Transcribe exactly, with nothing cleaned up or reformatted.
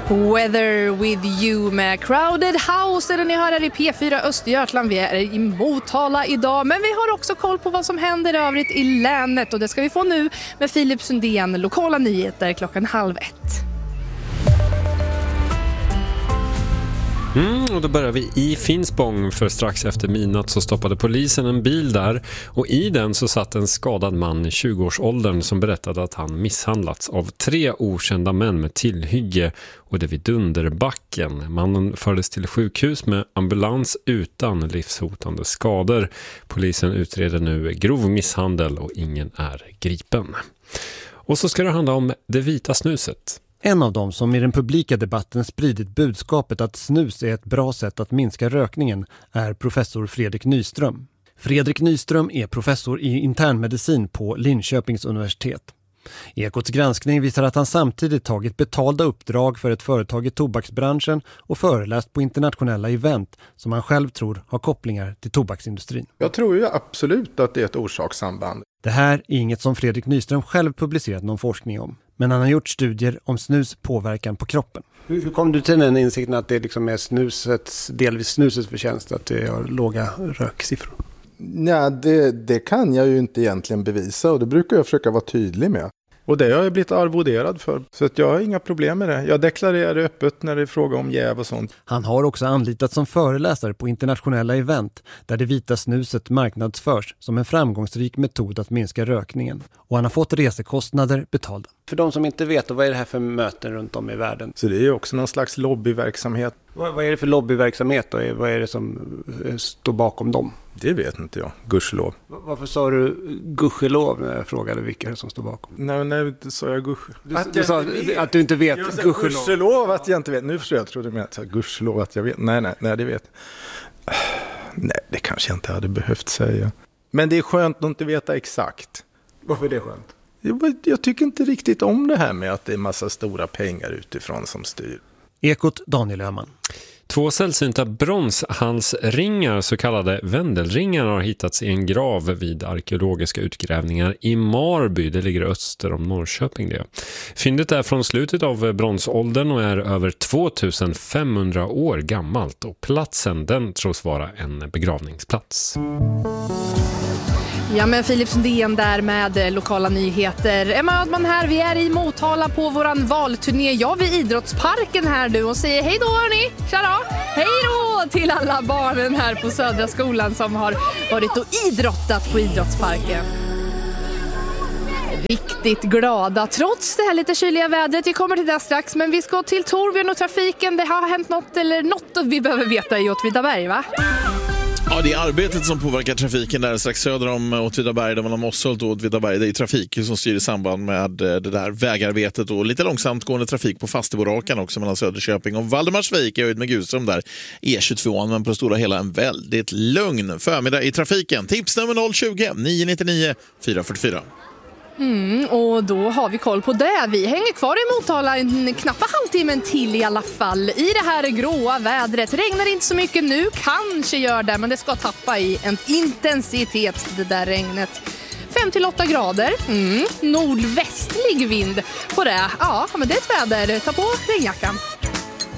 Weather with you med Crowded House, eller ni hör här i P fyra Östergötland. Vi är i Motala idag, men vi har också koll på vad som händer övrigt i länet, och det ska vi få nu med Filip Sundén, lokala nyheter klockan halv ett. Mm, och då börjar vi i Finspång, för strax efter midnatt så stoppade polisen en bil där, och i den så satt en skadad man i tjugoårsåldern som berättade att han misshandlats av tre okända män med tillhygge, och det vid Dunderbacken. Mannen fördes till sjukhus med ambulans utan livshotande skador. Polisen utreder nu grov misshandel och ingen är gripen. Och så ska det handla om det vita snuset. En av dem som i den publika debatten spridit budskapet att snus är ett bra sätt att minska rökningen är professor Fredrik Nyström. Fredrik Nyström är professor i internmedicin på Linköpings universitet. Ekots granskning visar att han samtidigt tagit betalda uppdrag för ett företag i tobaksbranschen och föreläst på internationella event som han själv tror har kopplingar till tobaksindustrin. Jag tror ju absolut att det är ett orsakssamband. Det här är inget som Fredrik Nyström själv publicerat någon forskning om, men han har gjort studier om snus påverkan på kroppen. Hur, hur kom du till den insikten att det liksom är snusets, delvis snusets förtjänst att det har låga röksiffror? Nej, det, det kan jag ju inte egentligen bevisa, och det brukar jag försöka vara tydlig med. Och det har jag blivit arvoderad för, så att jag har inga problem med det. Jag deklarerar det öppet när det är fråga om jäv och sånt. Han har också anlitats som föreläsare på internationella event där det vita snuset marknadsförs som en framgångsrik metod att minska rökningen. Och han har fått resekostnader betalda. För de som inte vet, vad är det här för möten runt om i världen? Så det är ju också någon slags lobbyverksamhet. Vad, vad är det för lobbyverksamhet då? Vad är det som står bakom dem? Det vet inte jag, gudskelov. Varför sa du gudskelov när jag frågade vilka som står bakom? Nej, nej, sa jag gudskelov. Du, att, du sa att du inte vet, gudskelov. Gudskelov att jag inte vet. Nu förstår jag, jag trodde med att gudskelov att jag vet. Nej, nej, nej, det vet. Nej, det kanske jag inte hade behövt säga. Men det är skönt att inte veta exakt. Varför är det skönt? Jag, jag tycker inte riktigt om det här med att det är massa stora pengar utifrån som styr. Ekot, Daniel Öhman. Två sällsynta bronshalsringar, så kallade vändelringar, har hittats i en grav vid arkeologiska utgrävningar i Marby. Det ligger öster om Norrköping det. Fyndet är från slutet av bronsåldern och är över tvåtusenfemhundra år gammalt, och platsen den tros vara en begravningsplats. Ja, men Filip Sundén där med lokala nyheter. Emma Ödman här, vi är i Motala på våran valturné. Jag vid Idrottsparken här nu och säger hej då hörni, tja då, hej då till alla barnen här på Södra skolan som har varit och idrottat på Idrottsparken. Riktigt glada trots det här lite kyliga vädret. Vi kommer till det strax, men vi ska till Torbjörn och trafiken. Det har hänt något eller något vi behöver veta i Åtvidaberg, va? Ja, det är arbetet som påverkar trafiken där strax söder om Åtvidaberg, där man har Mossholt och Åtvidaberg. Det är trafik som styr i samband med det där vägarbetet, och lite långsamt gående trafik på Fasteborakan också mellan Söderköping och Valdemarsvik. Jag är ut med Gusum där, E tjugotvå, men på det stora hela en väldigt lugn förmiddag i trafiken. Tips nummer noll tjugo, nio nio nio, fyra fyra fyra. Mm, och då har vi koll på det. Vi hänger kvar i Motala en knappa halvtimmen till i alla fall. I det här gråa vädret. Regnar inte så mycket nu, kanske gör det, men det ska tappa i en intensitet det där regnet. fem till åtta grader. Mm, nordvästlig vind på det. Ja, men det är ett väder. Ta på regnjackan.